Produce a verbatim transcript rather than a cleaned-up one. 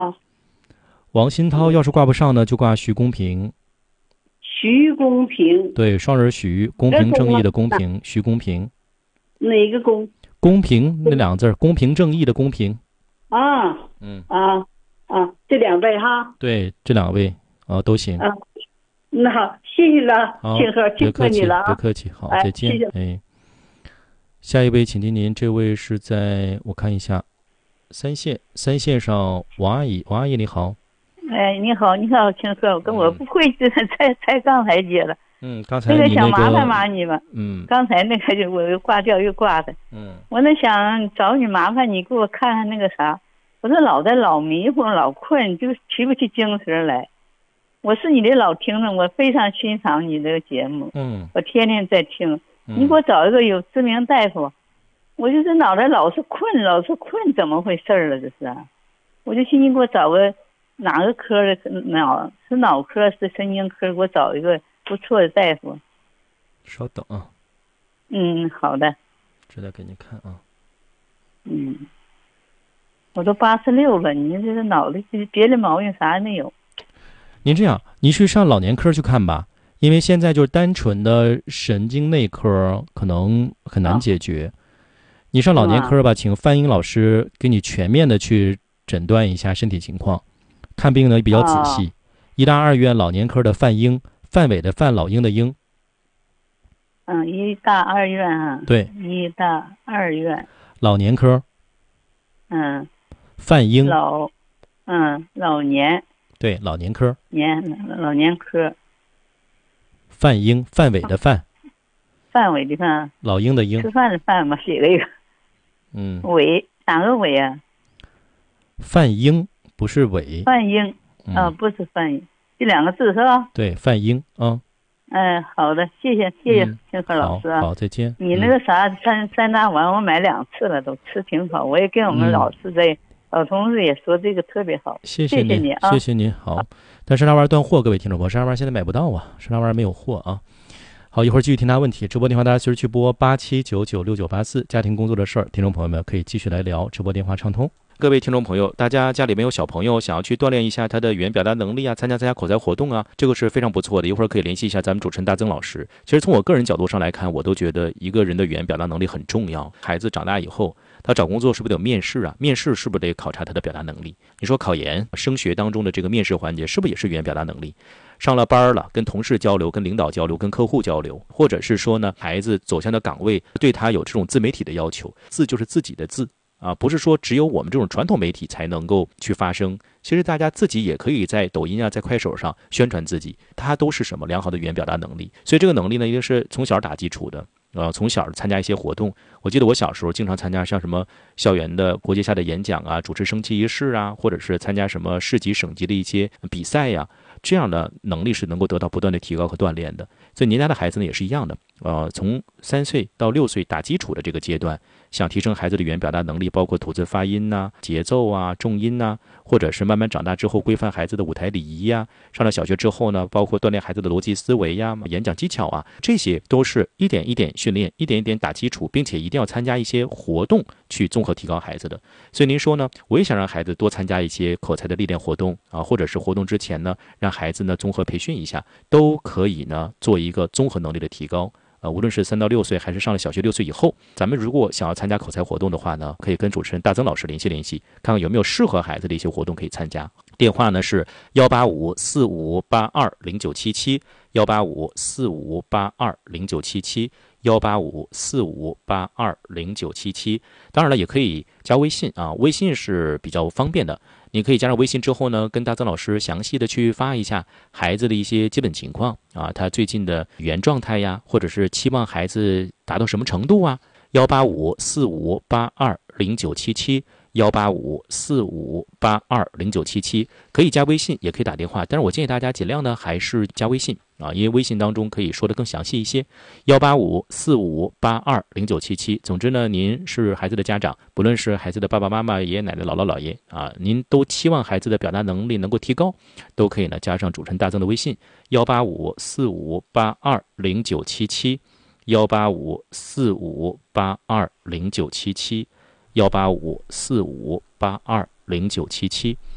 王新涛要是挂不上呢，就挂徐公平。 徐公平， 对，双人徐，公平正义的公平，徐公平。 哪个公？ 公平那两个字儿，公平正义的公平。 啊， 嗯啊啊，这两位哈。 对，这两位啊都行。 啊，那好，谢谢了，庆贺， 别客气， 你了啊， 别客气，好， 哎、 再见。 谢谢。 哎，下一位，请听您，这位是在我看一下，三线，三线上，王阿姨，王阿姨你好。 哎，你好，你好，庆贺，跟我不会，这才才刚才接了。 嗯，刚才那个你那个想麻烦麻烦你吧。 嗯， 刚才那个就我又挂掉又挂的。 嗯， 我那想找你麻烦你给我看看那个啥，我这老在老迷糊老困，就提不起精神来。我是你的老听众，我非常欣赏你这个节目。 嗯， 我天天在听。 嗯、 你给我找一个有知名大夫。我就是脑袋老是困，老是困，怎么回事了？这是啊，我就寻思给我找个。哪个科的脑是脑科是神经科，给我找一个不错的大夫。 稍等啊。 嗯，好的。 这再给你看啊。 嗯，我都八十六了，你这个脑袋别的毛病啥也没有。 您这样，您去上老年科去看吧，因为现在就是单纯的神经内科可能很难解决。啊、你上老年科吧，请范英老师给你全面的去诊断一下身体情况。看病呢比较仔细，医大二院老年科的范英，范伟的范，老鹰的鹰。 嗯，医大二院啊。 对， 医大二院。 老年科。 嗯。 范英。 老，嗯，老年。 对，老年科。 年老年科。 范英，范伟的范。 范伟的范。 老鹰的鹰。 吃饭的饭嘛，写了一个。 嗯。 伟，哪个伟啊？ 范英。不是伟， 范英啊、呃，不是范英，这两个字是吧？ 对，范英啊。 嗯、呃，好的，谢谢谢谢庆贺老师啊。 好，再见。 你那个啥、嗯、三三大丸我买两次了，都吃挺好。我也跟我们老师在、嗯、老同志也说这个特别好。 谢谢您， 你啊， 谢谢您。好，但山楂丸断货，各位听众朋友，山楂丸现在买不到啊，山楂丸没有货啊。好，一会儿继续听他问题。直播电话大家随时去拨八七九九六九八四，家庭工作的事儿，听众朋友们可以继续来聊，直播电话畅通。各位听众朋友，大家家里面有小朋友想要去锻炼一下他的语言表达能力啊，参加参加口才活动啊，这个是非常不错的。一会儿可以联系一下咱们主持人大曾老师。其实从我个人角度上来看，我都觉得一个人的语言表达能力很重要。孩子长大以后，他找工作是不是得有面试啊？面试是不是得考察他的表达能力？你说考研、升学当中的这个面试环节，是不是也是语言表达能力？上了班了，跟同事交流、跟领导交流、跟客户交流，或者是说呢，孩子走向的岗位对他有这种自媒体的要求，字就是自己的字。啊，不是说只有我们这种传统媒体才能够去发声，其实大家自己也可以在抖音啊，在快手上宣传自己，它都是什么良好的语言表达能力。所以这个能力呢，一定是从小打基础的。呃，从小参加一些活动，我记得我小时候经常参加像什么校园的国际下的演讲啊，主持升旗仪式啊，或者是参加什么市级、省级的一些比赛呀、啊，这样的能力是能够得到不断的提高和锻炼的。所以您家的孩子呢也是一样的，呃，从三岁到六岁打基础的这个阶段，想提升孩子的语言表达能力，包括吐字发音呐、啊、节奏啊、重音呐、啊，或者是慢慢长大之后规范孩子的舞台礼仪呀、啊，上了小学之后呢，包括锻炼孩子的逻辑思维呀、演讲技巧啊，这些都是一点一点训练，一点一点打基础，并且一定要参加一些活动去综合提高孩子的。所以您说呢，我也想让孩子多参加一些口才的历练活动啊，或者是活动之前呢，让孩子呢综合培训一下，都可以呢做一个综合能力的提高。呃，无论是三到六岁，还是上了小学六岁以后，咱们如果想要参加口才活动的话呢，可以跟主持人大曾老师联系联系，看看有没有适合孩子的一些活动可以参加。电话呢是幺八五四五八二零九七七，幺八五四五八二零九七七，幺八五四五八二零九七七。当然了，也可以加微信啊，微信是比较方便的。你可以加上微信之后呢，跟大曾老师详细的去发一下孩子的一些基本情况啊，他最近的语言状态呀，或者是期望孩子达到什么程度啊。幺八五四五八二零九七七，幺八五四五八二零九七七，可以加微信，也可以打电话，但是我建议大家尽量呢还是加微信啊，因为微信当中可以说的更详细一些。幺八五四五八二零九七七，总之呢，您是孩子的家长，不论是孩子的爸爸妈妈、爷爷奶奶、姥姥姥爷啊，您都期望孩子的表达能力能够提高，都可以呢加上主持人大曾的微信幺八五四五八二零九七七，幺八五四五八二零九七七，幺八五四五八二零九七七。